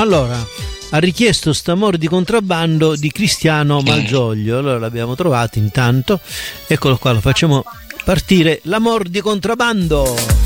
Allora, ha richiesto st'amor di contrabbando di Cristiano Malgioglio. Allora l'abbiamo trovato intanto. Eccolo qua, lo facciamo partire. L'amor di contrabbando.